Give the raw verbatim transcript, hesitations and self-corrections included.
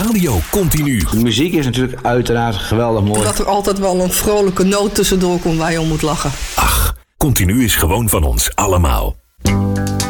Radio Continu. De muziek is natuurlijk uiteraard geweldig mooi. Dat er altijd wel een vrolijke noot tussendoor komt waar je om moet lachen. Ach, Continu is gewoon van ons allemaal.